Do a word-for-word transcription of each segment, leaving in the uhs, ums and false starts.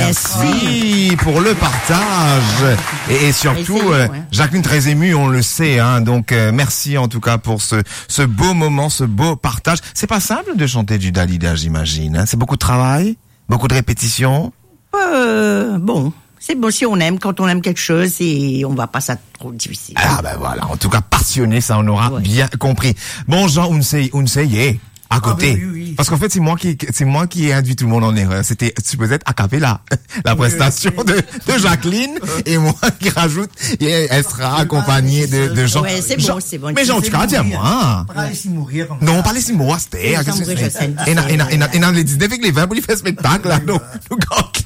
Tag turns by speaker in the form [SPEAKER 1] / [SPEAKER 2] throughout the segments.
[SPEAKER 1] merci pour le partage. Et, et surtout, euh, Jacqueline très émue, on le sait, hein. Donc euh, merci en tout cas pour ce ce beau moment, ce beau partage. C'est pas simple de chanter du Dalida, j'imagine. Hein. C'est beaucoup de travail, beaucoup de répétitions.
[SPEAKER 2] Euh, bon. C'est bon si on aime, quand on aime quelque chose, et on va pas ça trop difficile.
[SPEAKER 1] Ah ben voilà, en tout cas passionné, ça on aura ouais. bien compris. Bon Jean Unsei, Unsei, à côté. Ah, oui, oui, oui. Parce qu'en fait c'est moi qui c'est moi qui ai induit tout le monde en erreur. C'était supposé être a cappella, la oui, prestation oui, oui. de de Jacqueline et moi qui rajoute et elle sera accompagnée de de Jean.
[SPEAKER 2] Ouais, c'est
[SPEAKER 1] Jean,
[SPEAKER 2] bon, c'est bon.
[SPEAKER 1] Mais Jean tu cas dire moi.
[SPEAKER 3] Pas laisser mourir.
[SPEAKER 1] Non, pas laisser mourir, c'était. Et na et na et na et na les dix avec les vingt pour lui faire spectacle là. Non, nous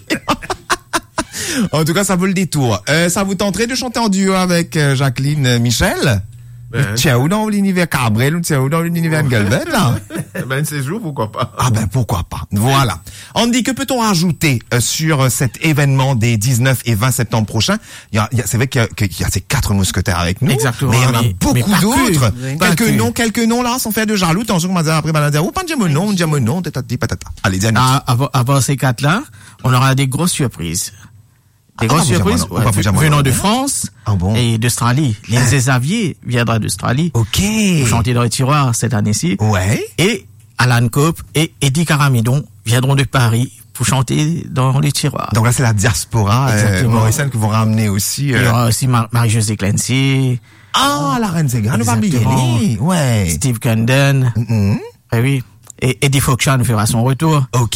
[SPEAKER 1] en tout cas, ça vaut le détour. Euh, ça vous tenterait de chanter en duo avec euh, Jacqueline euh, Michel? Ben, tiens, ou dans l'univers Cabrel, ou tiens, ou dans l'univers Engelbert, là?
[SPEAKER 4] Ben, ces jours, pourquoi pas?
[SPEAKER 1] Ah ben, pourquoi pas. Voilà. Andy, que peut-on rajouter euh, sur euh, cet événement des dix-neuf et vingt septembre prochains? Il y a, il y a, c'est vrai qu'il y a, qu'il y a ces quatre mousquetaires avec nous.
[SPEAKER 4] Exactement.
[SPEAKER 1] Mais il y en a mais, beaucoup mais d'autres.
[SPEAKER 4] Oui.
[SPEAKER 1] Quelques noms, quelques noms, là, sans faire de jaloux. Attention, on va dire après, on va dire, oh, pas de mon nom, de mon nom, tatati, patata. Allez, dis
[SPEAKER 5] ah, avant, avant ces quatre-là, on aura des grosses surprises. Des
[SPEAKER 1] ah,
[SPEAKER 5] grosses surprises
[SPEAKER 1] ouais,
[SPEAKER 5] venant de France
[SPEAKER 1] ah bon.
[SPEAKER 5] et d'Australie. Lindsay Xavier viendra d'Australie.
[SPEAKER 1] Ok.
[SPEAKER 5] Pour chanter dans les tiroirs cette année-ci.
[SPEAKER 1] Ouais.
[SPEAKER 5] Et Alan Cope et Eddie Caramidon viendront de Paris pour chanter dans les tiroirs.
[SPEAKER 1] Donc là, c'est la diaspora euh, mauricienne que vous ramenez aussi. Euh...
[SPEAKER 5] Il y aura aussi Mar- Marie-Josée Clancy.
[SPEAKER 1] Ah, la reine Zégan, nous va oublier. Ouais.
[SPEAKER 5] Steve Condon.
[SPEAKER 1] Mm-hmm.
[SPEAKER 5] Eh oui. Et Eddie Foxan fera son retour.
[SPEAKER 1] Ok.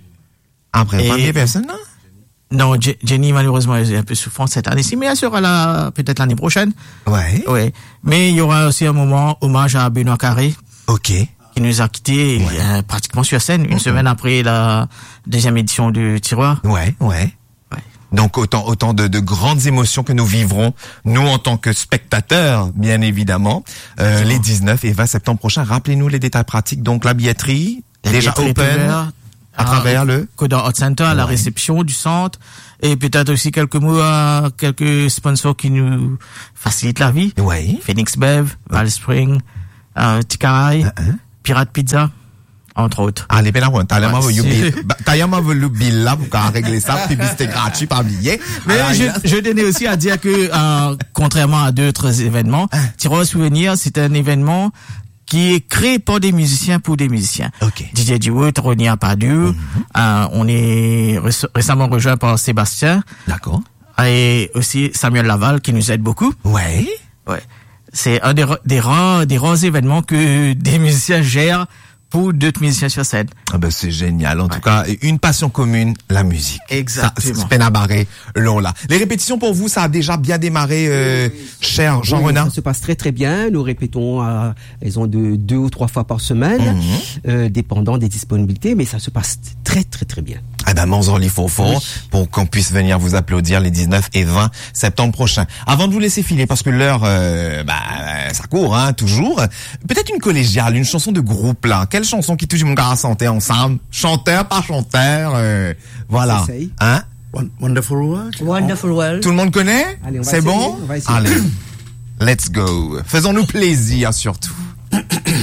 [SPEAKER 1] Après, pas des personnes, là?
[SPEAKER 5] Non, Je- Jenny, malheureusement, elle est un peu souffrante cette année-ci, mais elle sera là peut-être l'année prochaine.
[SPEAKER 1] Ouais.
[SPEAKER 5] Ouais. Mais il y aura aussi un moment hommage à Benoît Carré.
[SPEAKER 1] Ok.
[SPEAKER 5] Qui nous a quittés ouais. euh, pratiquement sur scène, une mm-hmm. semaine après la deuxième édition du Tiroir.
[SPEAKER 1] Ouais, ouais. Ouais. Donc autant autant de, de grandes émotions que nous vivrons, nous en tant que spectateurs, bien évidemment, euh, les dix-neuf et vingt septembre prochains. Rappelez-nous les détails pratiques. Donc la billetterie, la déjà billetterie open. À travers le
[SPEAKER 5] Coda Hot Center, ouais. la réception du centre, et peut-être aussi quelques mots à quelques sponsors qui nous facilitent la vie.
[SPEAKER 1] Oui.
[SPEAKER 5] Phoenix Bev, Valspring, euh, Tikarai, uh-huh. Pirate Pizza, entre autres.
[SPEAKER 1] Allez, ben là, t'as l'air voulu bill là pour régler ça, publicité gratuite par billet.
[SPEAKER 5] Mais ah, je, je tenais aussi à dire que, euh, contrairement à d'autres événements, hein? Tiroir Souvenir, c'est un événement qui est créé par des musiciens pour des musiciens.
[SPEAKER 1] Okay.
[SPEAKER 5] D J Duwood, Ronnie Apadu, mm-hmm. euh, on est réc- récemment rejoint par Sébastien.
[SPEAKER 1] D'accord.
[SPEAKER 5] Et aussi Samuel Laval qui nous aide beaucoup.
[SPEAKER 1] Ouais.
[SPEAKER 5] Ouais. C'est un des, des rares, des rares événements que des musiciens gèrent pour d'autres musiciens sur scène.
[SPEAKER 1] Ah ben c'est génial. En ouais. tout cas, une passion commune, la musique.
[SPEAKER 5] Exactement.
[SPEAKER 1] Ça, c'est peine à barrer, là. Les répétitions pour vous, ça a déjà bien démarré, euh, oui, oui. cher Jean
[SPEAKER 3] oui,
[SPEAKER 1] Renard.
[SPEAKER 3] Ça se passe très très bien. Nous répétons, à, elles ont de deux ou trois fois par semaine, mm-hmm. euh, dépendant des disponibilités, mais ça se passe très très très bien.
[SPEAKER 1] Eh ben, Manzorli Fofo, oui. pour qu'on puisse venir vous applaudir les dix-neuf et vingt septembre prochains. Avant de vous laisser filer, parce que l'heure, euh, bah, ça court, hein, toujours. Peut-être une collégiale, une chanson de groupe, là. Quelle chanson qui touche mon gars à chanter ensemble? Chanteur, pas chanteur, euh, voilà. Hein?
[SPEAKER 4] Wonderful World.
[SPEAKER 2] Wonderful World.
[SPEAKER 1] Tout le monde connaît?
[SPEAKER 3] Allez, on va
[SPEAKER 1] C'est
[SPEAKER 3] essayer,
[SPEAKER 1] bon?
[SPEAKER 3] on va essayer.
[SPEAKER 1] Allez. Let's go. Faisons-nous plaisir, surtout.